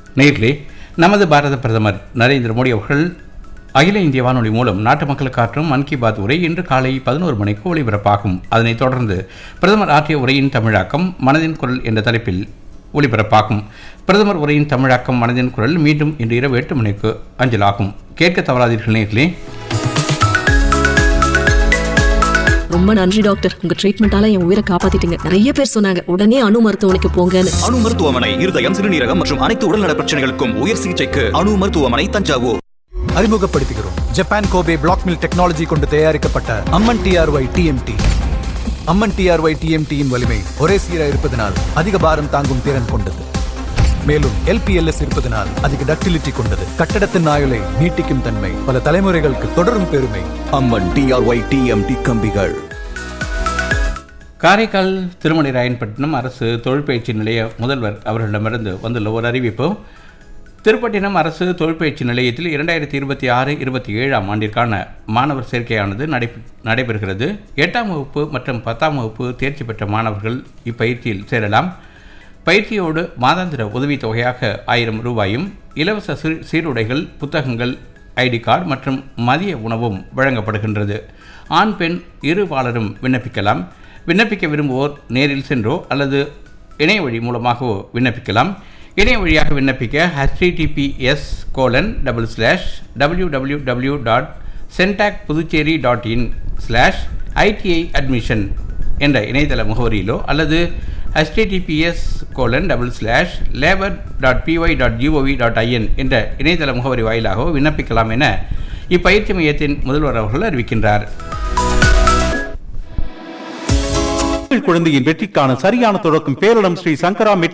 நேர்களே, நமது பாரத பிரதமர் நரேந்திர மோடி அவர்கள் அகில இந்திய வானொலி மூலம் நாட்டு மக்களுக்கு ஆற்றும் மன் கி பாத் உரை இன்று காலை 11 மணிக்கு ஒலிபரப்பாகும். அதனைத் தொடர்ந்து பிரதமர் ஆற்றிய உரையின் தமிழாக்கம் மனதின் குரல் என்ற தலைப்பில் ஒலிபரப்பாகும். பிரதமர் உரையின் தமிழாக்கம் மனதின் குரல் மீண்டும் இன்று இரவு 8 மணிக்கு அஞ்சலாகும். கேட்க தவறாதீர்கள் நேர்களே. ரொம்ப நன்றி டாக்டர், உங்க ட்ரீட்மெண்டால என் உயிரை காப்பாத்திட்டீங்க. நிறைய பேர் சொன்னாங்க உடனே அணு மருத்துவமனைக்கு போங்கன்னு. அணு மருத்துவமனை இருதயம், சிறுநீரகம் மற்றும் அனைத்து உடல்நல பிரச்சனைகளுக்கும் உயர் சிகிச்சைக்கு அணு மருத்துவமனை, தஞ்சாவூர். அறிமுகப்படுத்துகிறோம் Japan Kobe black mill technology கொண்டு தயாரிக்கப்பட்ட அம்மன் டிஆர்ஒய் டிஎம்டி. அம்மன் டிஆர்ஒய் டிஎம்டியின் வலிமை ஒரே சீராக இருப்பதனால் அதிக பாரம் தாங்கும் திறன் கொண்டது. மேலும் எல்பிஎல்எஸ் இருப்பதனால் அதிக டக்டிலிட்டி கொண்டது. கட்டடத்தின் ஆயுளை நீட்டிக்கும் தன்மை, பல தலைமுறைகளுக்கு தொடரும் பெருமை. அம்மன் டிஆர்ஒய் டிஎம்டி கம்பிகள். காரைக்கால் திருமணி ராயன்பட்டினம் அரசு தொழிற்பயிற்சி நிலைய முதல்வர் அவர்களிடமிருந்து வந்துள்ள ஒரு அறிவிப்பு. திருப்பட்டினம் அரசு தொழிற்பயிற்சி நிலையத்தில் 2026-27 ஆண்டிற்கான மாணவர் சேர்க்கையானது நடைபெறுகிறது. 8ஆம் வகுப்பு மற்றும் 10ஆம் வகுப்பு தேர்ச்சி பெற்ற மாணவர்கள் இப்பயிற்சியில் சேரலாம். பயிற்சியோடு மாதாந்திர உதவித்தொகையாக 1000 ரூபாயும், இலவச சீருடைகள், புத்தகங்கள், ஐடி கார்டு மற்றும் மதிய உணவும் வழங்கப்படுகின்றது. ஆண் பெண் இருபாலரும் விண்ணப்பிக்கலாம். விண்ணப்பிக்க விரும்புவோர் நேரில் சென்றோ அல்லது இணைய வழி மூலமாகவோ விண்ணப்பிக்கலாம். இணைய வழியாக விண்ணப்பிக்க https:/www.centacpuducherry.in/iti-admission என்ற இணையதள முகவரியிலோ அல்லது https://labor.py.gov.in என்ற இணையதள முகவரி வாயிலாகவோ விண்ணப்பிக்கலாம் என இப்பயிற்சி மையத்தின் முதல்வர் அவர்கள் அறிவிக்கின்றார். குழந்தையின் வெற்றிக்கான சரியான தொடக்கம் பேரிடம் ஸ்ரீ சங்கரா